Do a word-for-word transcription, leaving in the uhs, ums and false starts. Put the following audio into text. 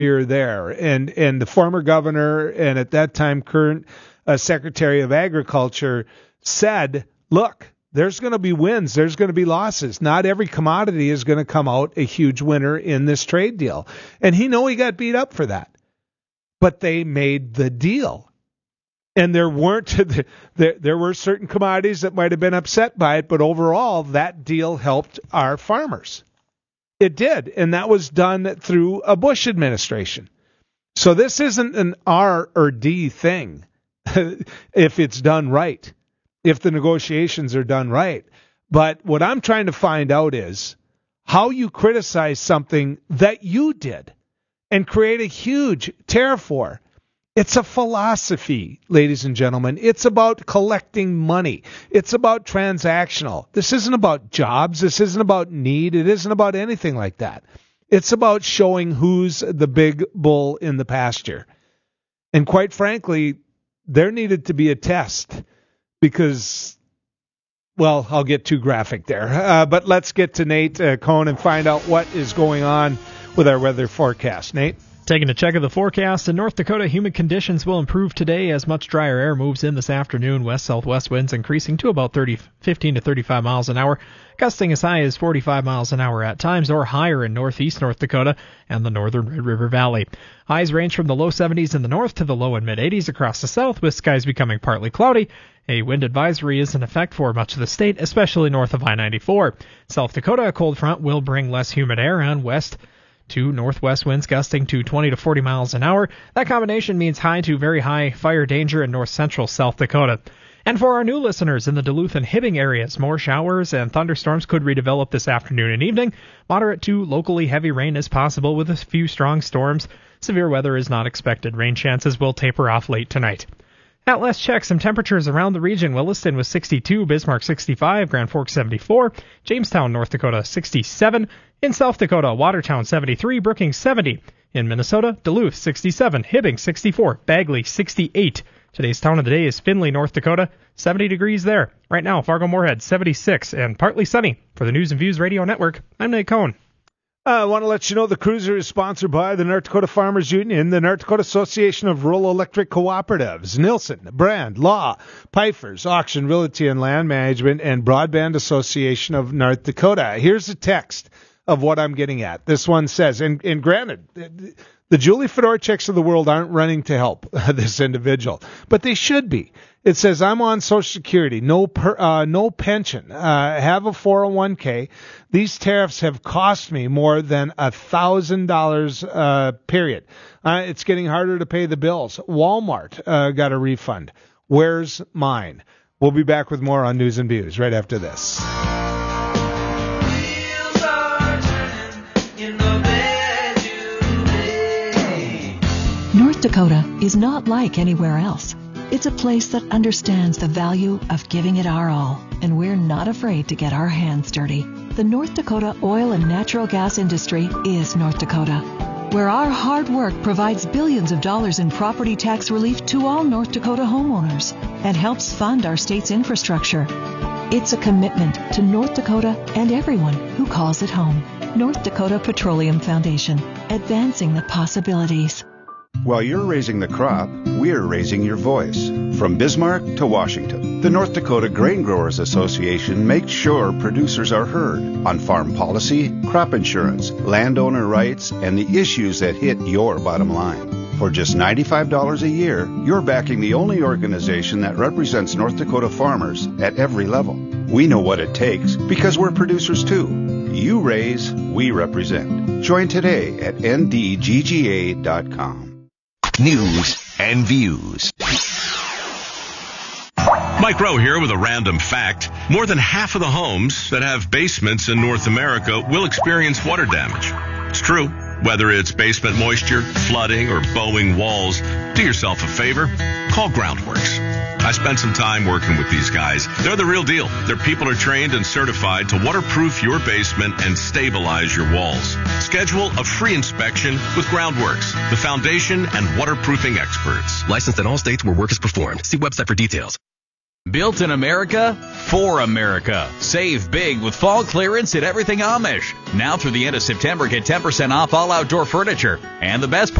here there. And, and the former governor and at that time current uh, Secretary of Agriculture said, look, there's going to be wins. There's going to be losses. Not every commodity is going to come out a huge winner in this trade deal. And he know he got beat up for that. But they made the deal. And there weren't there, there were certain commodities that might have been upset by it, but overall that deal helped our farmers. It did, and that was done through a Bush administration. So this isn't an R or D thing if it's done right, if the negotiations are done right. But what I'm trying to find out is how you criticize something that you did and create a huge tariff war. It's a philosophy, ladies and gentlemen. It's about collecting money. It's about transactional. This isn't about jobs. This isn't about need. It isn't about anything like that. It's about showing who's the big bull in the pasture. And quite frankly, there needed to be a test because, well, I'll get too graphic there. Uh, but let's get to Nate uh, Cohn and find out what is going on with our weather forecast. Nate? Taking a check of the forecast, in North Dakota, humid conditions will improve today as much drier air moves in this afternoon. West-southwest winds increasing to about thirty, fifteen to thirty-five miles an hour, gusting as high as forty-five miles an hour at times or higher in northeast North Dakota and the northern Red River Valley. Highs range from the low seventies in the north to the low and mid-eighties across the south, with skies becoming partly cloudy. A wind advisory is in effect for much of the state, especially north of I ninety-four. South Dakota, a cold front will bring less humid air on west to northwest winds gusting to twenty to forty miles an hour. That combination means high to very high fire danger in north central South Dakota. And for our new listeners in the Duluth and Hibbing areas, more showers and thunderstorms could redevelop this afternoon and evening. Moderate to locally heavy rain is possible with a few strong storms. Severe weather is not expected. Rain chances will taper off late tonight. At last check, some temperatures around the region. Williston was sixty-two, Bismarck sixty-five, Grand Forks seventy-four, Jamestown, North Dakota sixty-seven, in South Dakota, Watertown seventy-three, Brookings seventy, in Minnesota, Duluth sixty-seven, Hibbing sixty-four, Bagley sixty-eight. Today's town of the day is Findlay, North Dakota, seventy degrees there. Right now, Fargo-Moorhead seventy-six and partly sunny. For the News and Views Radio Network, I'm Nate Cohn. Uh, I want to let you know the cruiser is sponsored by the North Dakota Farmers Union, the North Dakota Association of Rural Electric Cooperatives, Nilson, Brand, Law, Pfeiffer's, Auction, Realty and Land Management, and Broadband Association of North Dakota. Here's the text of what I'm getting at. This one says, and, and granted, the Julie Fedorchaks of the world aren't running to help this individual, but they should be. It says, I'm on Social Security, no per, uh, no pension, uh, have a four oh one k. These tariffs have cost me more than one thousand dollars, uh, period. Uh, it's getting harder to pay the bills. Walmart uh, got a refund. Where's mine? We'll be back with more on News and Views right after this. North Dakota is not like anywhere else. It's a place that understands the value of giving it our all, and we're not afraid to get our hands dirty. The North Dakota oil and natural gas industry is North Dakota, where our hard work provides billions of dollars in property tax relief to all North Dakota homeowners and helps fund our state's infrastructure. It's a commitment to North Dakota and everyone who calls it home. North Dakota Petroleum Foundation, advancing the possibilities. While you're raising the crop, we're raising your voice. From Bismarck to Washington, the North Dakota Grain Growers Association makes sure producers are heard on farm policy, crop insurance, landowner rights, and the issues that hit your bottom line. For just ninety-five dollars a year, you're backing the only organization that represents North Dakota farmers at every level. We know what it takes because we're producers too. You raise, we represent. Join today at N D G G A dot com. News and Views. Mike Rowe here with a random fact. More than half of the homes that have basements in North America will experience water damage. It's true. Whether it's basement moisture, flooding, or bowing walls, do yourself a favor. Call Groundworks. I spent some time working with these guys. They're the real deal. Their people are trained and certified to waterproof your basement and stabilize your walls. Schedule a free inspection with Groundworks, the foundation and waterproofing experts. Licensed in all states where work is performed. See website for details. Built in America, for America. Save big with fall clearance at Everything Amish. Now through the end of September, get ten percent off all outdoor furniture. And the best part,